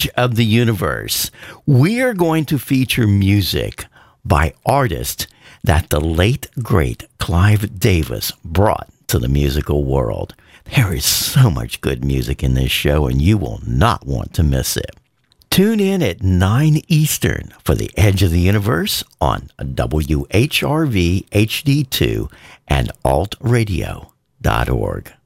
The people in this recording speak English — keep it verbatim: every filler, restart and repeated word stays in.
Edge of the Universe, we are going to feature music by artists that the late, great Clive Davis brought to the musical world. There is so much good music in this show, and you will not want to miss it. Tune in at nine Eastern for the Edge of the Universe on W H R V H D two and alt radio dot org.